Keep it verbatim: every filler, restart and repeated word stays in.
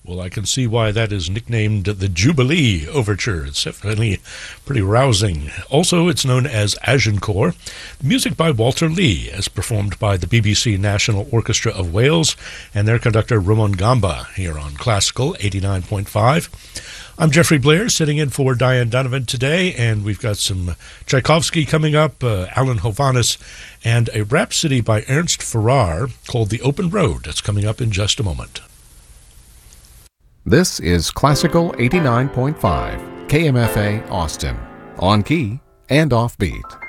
Well, I can see why that is nicknamed the Jubilee Overture. It's definitely pretty rousing. Also, it's known as Agincourt. Music by Walter Lee, as performed by the B B C National Orchestra of Wales and their conductor Ramon Gamba here on Classical eighty-nine point five. I'm Jeffrey Blair, sitting in for Diane Donovan today, and we've got some Tchaikovsky coming up, uh, Alan Hovhaness, and a Rhapsody by Ernst Farrar called The Open Road. That's coming up in just a moment. This is Classical eighty-nine point five, K M F A Austin, on key and offbeat.